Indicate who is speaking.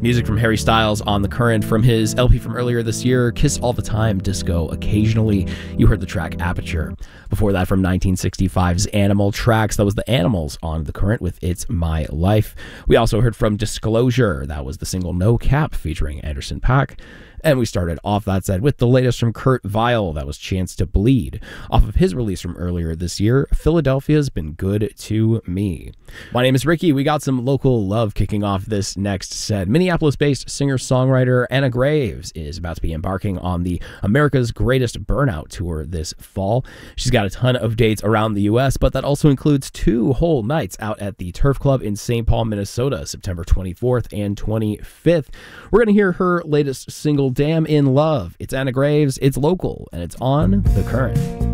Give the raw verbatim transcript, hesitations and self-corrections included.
Speaker 1: Music from Harry Styles on The Current from his L P from earlier this year, Kiss All the Time, Disco Occasionally. You heard the track Aperture. Before that, from nineteen sixty-five's Animal Tracks, that was the Animals on The Current with It's My Life. We also heard from Disclosure, that was the single No Cap featuring Anderson .Paak. And we started off that set with the latest from Kurt Vile, that was Chance to Bleed, off of his release from earlier this year, Philadelphia's Been Good to Me. My name is Ricky. We got some local love kicking off this next set. Minneapolis-based singer-songwriter Anna Graves is about to be embarking on the America's Greatest Burnout tour this fall. She's got a ton of dates around the U S, but that also includes two whole nights out at the Turf Club in Saint Paul, Minnesota, September twenty-fourth and twenty-fifth. We're going to hear her latest single, Damn in Love. It's Anna Graves, it's local, and it's on The Current.